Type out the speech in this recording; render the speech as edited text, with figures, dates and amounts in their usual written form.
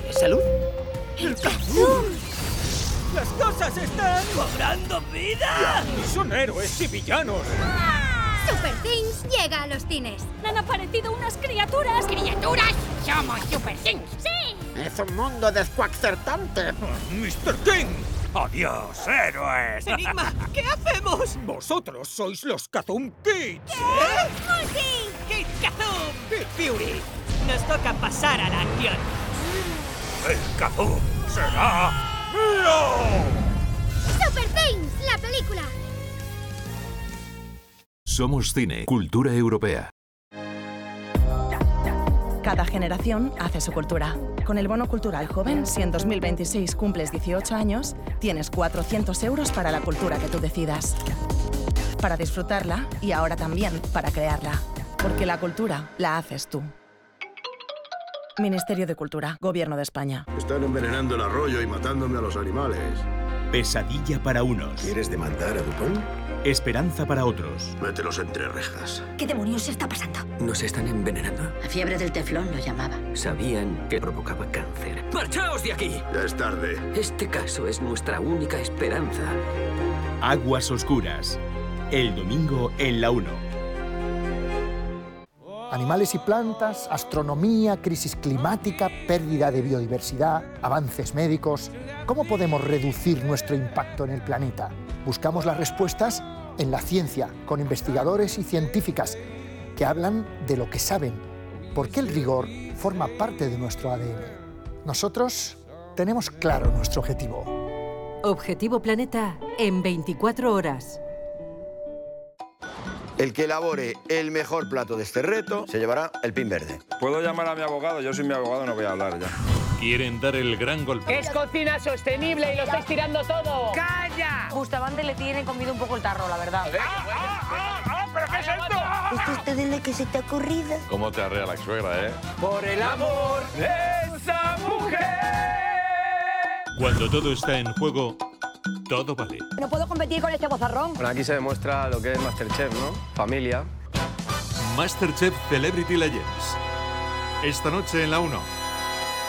¿Tienes salud? ¡El Kazoo! ¡Las cosas están ¡cobrando vida! ¡Son héroes y villanos! Super Things llega a los cines. ¡Han aparecido unas criaturas! ¿Criaturas? ¡Somos Super Things! ¡Sí! ¡Es un mundo descuacertante! ¡Mr. King! ¡Adiós, héroes! ¡Enigma! ¿Qué hacemos? Vosotros sois los Kazum Kids. ¡Multi! ¡Kid Kazum! ¡Kid Fury! Nos toca pasar a la acción. ¡El Kazum será mío! Super Things, la película. Somos cine, cultura europea. Cada generación hace su cultura. Con el Bono Cultural Joven, si en 2026 cumples 18 años, tienes 400 euros para la cultura que tú decidas. Para disfrutarla y ahora también para crearla. Porque la cultura la haces tú. Ministerio de Cultura, Gobierno de España. Están envenenando el arroyo y matándome a los animales. Pesadilla para unos. ¿Quieres demandar a Dupont? Esperanza para otros. Mételos entre rejas. ¿Qué demonios está pasando? Nos están envenenando. La fiebre del teflón lo llamaba. Sabían que provocaba cáncer. ¡Marchaos de aquí! Ya es tarde. Este caso es nuestra única esperanza. Aguas Oscuras. El domingo en la 1. Animales y plantas, astronomía, crisis climática, pérdida de biodiversidad, avances médicos. ¿Cómo podemos reducir nuestro impacto en el planeta? Buscamos las respuestas en la ciencia, con investigadores y científicas que hablan de lo que saben, porque el rigor forma parte de nuestro ADN. Nosotros tenemos claro nuestro objetivo. Objetivo Planeta en 24 horas. El que elabore el mejor plato de este reto se llevará el pin verde. ¿Puedo llamar a mi abogado? Yo soy mi abogado, no voy a hablar ya. Quieren dar el gran golpe. Es cocina sostenible y lo estáis tirando todo. ¡Calla! Bustamante le tiene comido un poco el tarro, la verdad. ¿Pero qué es esto? ¿Esto está de lo que se te ha ocurrido? ¿Cómo te arrea la suegra, Por el amor de esa mujer. Cuando todo está en juego, todo vale. No puedo competir con este bozarrón. Bueno, aquí se demuestra lo que es Masterchef, ¿no? Familia. Masterchef Celebrity Legends. Esta noche en la 1.